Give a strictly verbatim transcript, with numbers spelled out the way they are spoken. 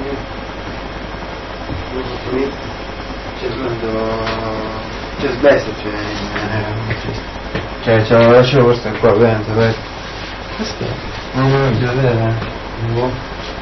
qui c'è smesso c'è smesso c'è c'è lascio questo qua dentro, vedi? Aspetta. Non voglio vedere.